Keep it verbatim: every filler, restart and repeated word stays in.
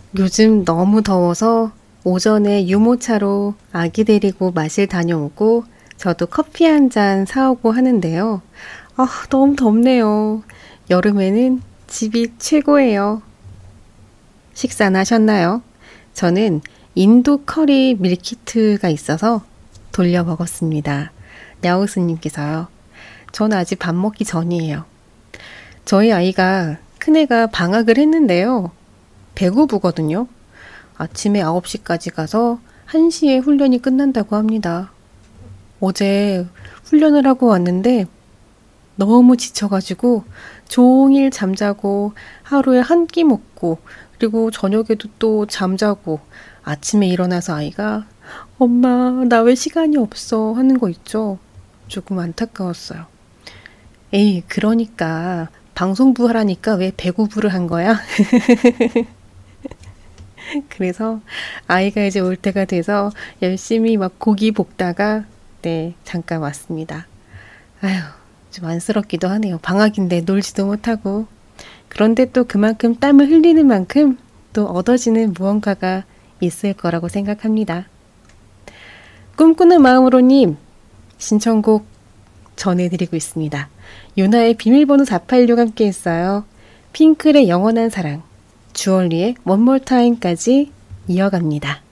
요즘 너무 더워서 오전에 유모차로 아기 데리고 마실 다녀오고 저도 커피 한 잔 사오고 하는데요. 아, 너무 덥네요. 여름에는 집이 최고예요. 식사나 하셨나요? 저는 인도 커리 밀키트가 있어서 돌려 먹었습니다. 야오스님께서요. 저는 아직 밥 먹기 전이에요. 저희 아이가, 큰애가 방학을 했는데요. 배구부거든요. 아침에 아홉 시까지 가서 한 시에 훈련이 끝난다고 합니다. 어제 훈련을 하고 왔는데 너무 지쳐가지고 종일 잠자고 하루에 한 끼 먹고 그리고 저녁에도 또 잠자고 아침에 일어나서 아이가 엄마 나 왜 시간이 없어 하는 거 있죠. 조금 안타까웠어요. 에이 그러니까 방송부 하라니까 왜 배구부를 한 거야? 그래서 아이가 이제 올 때가 돼서 열심히 막 고기 볶다가 네 잠깐 왔습니다. 아휴 좀 안쓰럽기도 하네요. 방학인데 놀지도 못하고 그런데 또 그만큼 땀을 흘리는 만큼 또 얻어지는 무언가가 있을 거라고 생각합니다. 꿈꾸는 마음으로님 신청곡 전해드리고 있습니다. 유나의 비밀번호 사팔육 함께 했어요. 핑클의 영원한 사랑, 주얼리의 One More Time까지 이어갑니다.